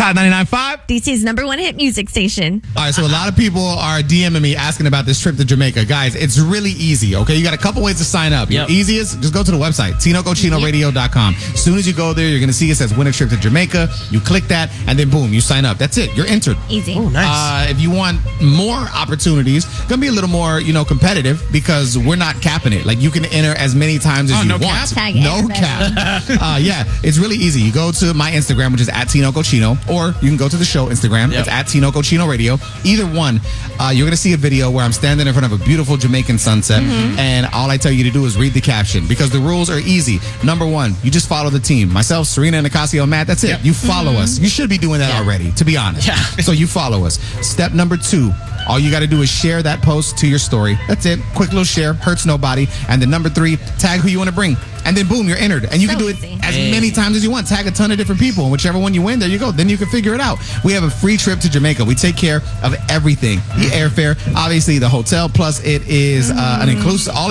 Hot 99.5. DC's #1 hit music station. All right, so a lot of people are DMing me asking about this trip to Jamaica. Guys, it's really easy, okay? You got a couple ways to sign up. Yep. Your easiest, just go to the website, TinoCochinoRadio.com. As soon as you go there, you're going to see it says win a trip to Jamaica. You click that, and then boom, you sign up. That's it. You're entered. Easy. Oh, nice. If you want more opportunities, going to be a little more, competitive because we're not capping it. Like, you can enter as many times as you no want. cap? Tag No everybody. cap. Yeah, it's really easy. You go to my Instagram, which is @TinoCochino, or you can go to the show Instagram. Yep. It's @TinoCochino Radio. Either one, you're going to see a video where I'm standing in front of a beautiful Jamaican sunset, and all I tell you to do is read the caption because the rules are easy. Number one, you just follow the team. Myself, Serena, and Nicasio, Matt, that's it. Yep. You follow us. You should be doing that already, to be honest. Yeah. So you follow us. Step number 2, all you got to do is share that post to your story. That's it. Quick little share, hurts nobody. And then number 3, tag who you want to bring. And then boom, you're entered. And you can So do it easy. as many times as you want. Tag a ton of different people. And whichever one you win, there you go. Then you can figure it out. We have a free trip to Jamaica. We take care of everything. The airfare, obviously the hotel, plus it is an inclusive, all